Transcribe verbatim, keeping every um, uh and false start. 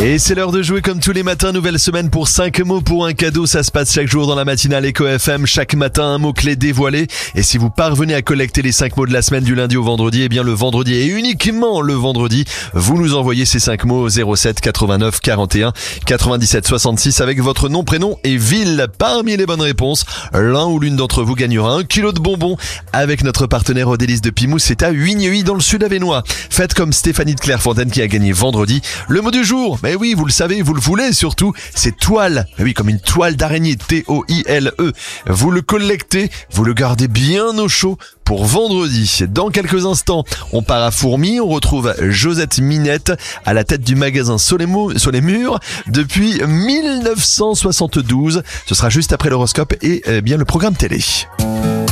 Et c'est l'heure de jouer comme tous les matins, nouvelle semaine pour cinq mots pour un cadeau. Ça se passe chaque jour dans la matinale Eco F M. Chaque matin, un mot-clé dévoilé. Et si vous parvenez à collecter les cinq mots de la semaine du lundi au vendredi, eh bien le vendredi et uniquement le vendredi, vous nous envoyez ces cinq mots au zéro sept quatre-vingt-neuf quarante et un quatre-vingt-dix-sept soixante-six avec votre nom, prénom et ville. Parmi les bonnes réponses, l'un ou l'une d'entre vous gagnera un kilo de bonbons avec notre partenaire aux délices de Pimous. C'est à Huigneuil dans le sud avesnois. Faites comme Stéphanie de Clairefontaine qui a gagné vendredi. Le mot du jour, mais oui, vous le savez, vous le voulez surtout, c'est toile. Mais oui, comme une toile d'araignée, T O I L E. Vous le collectez, vous le gardez bien au chaud pour vendredi. Dans quelques instants, on part à Fourmies, on retrouve Josette Minette à la tête du magasin Sur les, mots, sur les murs depuis mille neuf cent soixante-douze. Ce sera juste après l'horoscope et eh bien le programme télé.